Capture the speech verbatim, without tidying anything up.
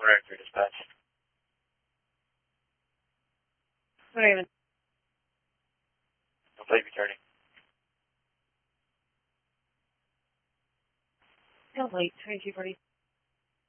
Director, dispatch. Good evening. Complete returning. Complete, twenty-two forty.